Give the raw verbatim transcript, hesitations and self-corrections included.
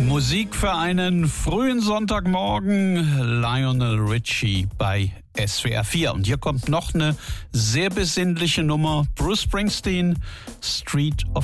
Musik für einen frühen Sonntagmorgen, Lionel Richie bei S W R vier. Und hier kommt noch eine sehr besinnliche Nummer, Bruce Springsteen, Street of